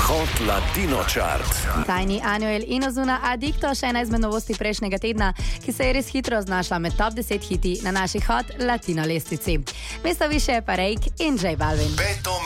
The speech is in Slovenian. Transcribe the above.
Hot Latino Chart. Tajni Anuel in Ozuna Addicto, še ena izmed novosti prejšnjega tedna, ki se je res hitro znašla med top 10 hiti na naši Hot Latino lestvici. Mesto više pa Rake in J Balvin. Peto